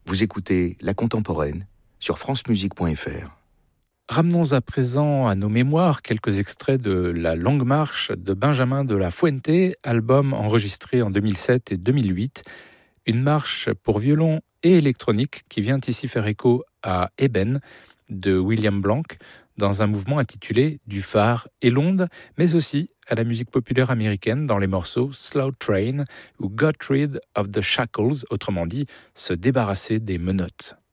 Vous écoutez La Contemporaine sur francemusique.fr. Ramenons à présent à nos mémoires quelques extraits de La Longue Marche de Benjamin de la Fuente, album enregistré en 2007 et 2008. Une marche pour violon et électronique qui vient ici faire écho à Eben de William Blanc dans un mouvement intitulé Du phare et l'onde, mais aussi à la musique populaire américaine dans les morceaux Slow Train ou Got Rid of the Shackles, autrement dit, se débarrasser des menottes.